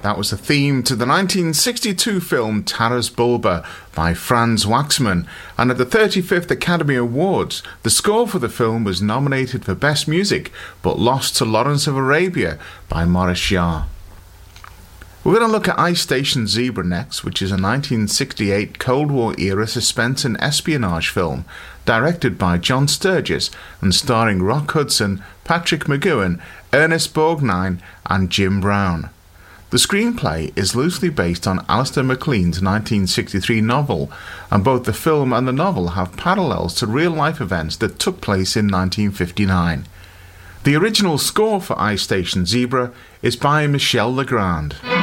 That was the theme to the 1962 film Taras Bulba by Franz Waxman, and at the 35th Academy Awards, the score for the film was nominated for Best Music, but lost to Lawrence of Arabia by Maurice Jarre. We're going to look at Ice Station Zebra next, which is a 1968 Cold War era suspense and espionage film, directed by John Sturges and starring Rock Hudson, Patrick McGoohan, Ernest Borgnine and Jim Brown. The screenplay is loosely based on Alistair MacLean's 1963 novel, and both the film and the novel have parallels to real-life events that took place in 1959. The original score for Ice Station Zebra is by Michel Legrand.